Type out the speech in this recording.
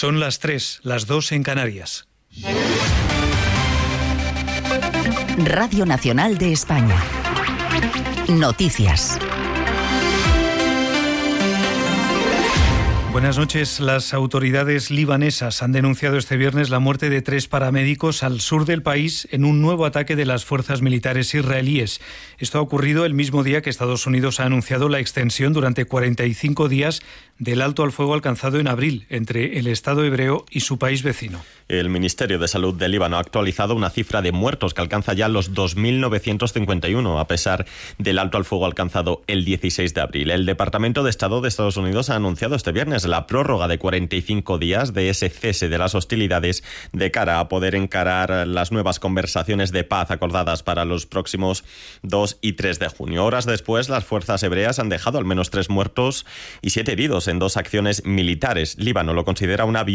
Son las 3, las 2 en Canarias. Radio Nacional de España. Noticias. Buenas noches. Las autoridades libanesas han denunciado este viernes la muerte de 3 paramédicos al sur del país en un nuevo ataque de las fuerzas militares israelíes. Esto ha ocurrido el mismo día que Estados Unidos ha anunciado la extensión durante 45 días del alto al fuego alcanzado en abril entre el Estado hebreo y su país vecino. El Ministerio de Salud de Líbano ha actualizado una cifra de muertos que alcanza ya los 2.951, a pesar del alto al fuego alcanzado el 16 de abril. El Departamento de Estado de Estados Unidos ha anunciado este viernes la prórroga de 45 días de ese cese de las hostilidades de cara a poder encarar las nuevas conversaciones de paz acordadas para los próximos 2 y 3 de junio. Horas después, las fuerzas hebreas han dejado al menos 3 muertos y 7 heridos en 2 acciones militares. Líbano lo considera una